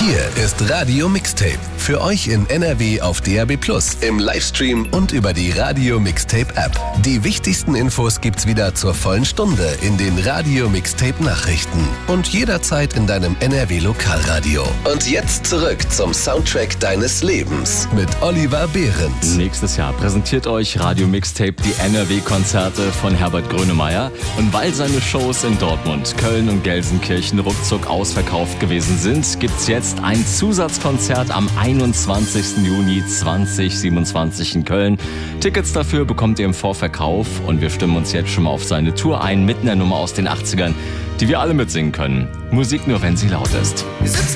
Hier ist Radio Mixtape. Für euch in NRW auf DAB+, im Livestream und über die Radio Mixtape App. Die wichtigsten Infos gibt's wieder zur vollen Stunde in den Radio Mixtape Nachrichten und jederzeit in deinem NRW Lokalradio. Und jetzt zurück zum Soundtrack deines Lebens mit Oliver Behrens. Nächstes Jahr präsentiert euch Radio Mixtape die NRW-Konzerte von Herbert Grönemeyer. Und weil seine Shows in Dortmund, Köln und Gelsenkirchen ruckzuck ausverkauft gewesen sind, gibt's jetzt ein Zusatzkonzert am 21. Juni 2027 in Köln. Tickets dafür bekommt ihr im Vorverkauf und wir stimmen uns jetzt schon mal auf seine Tour ein mit einer Nummer aus den 80ern, die wir alle mitsingen können. Musik nur, wenn sie laut ist. Wir sitzen